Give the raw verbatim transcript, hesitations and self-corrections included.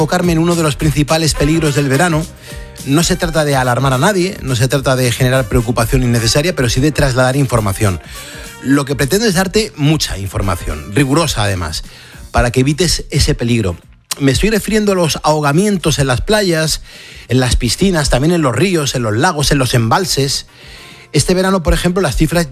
enfocarme en uno de los principales peligros del verano. No se trata de alarmar a nadie, no se trata de generar preocupación innecesaria, pero sí de trasladar información. Lo que pretendo es darte mucha información, rigurosa además, para que evites ese peligro. Me estoy refiriendo a los ahogamientos en las playas, en las piscinas, también en los ríos, en los lagos, en los embalses. Este verano, por ejemplo, las cifras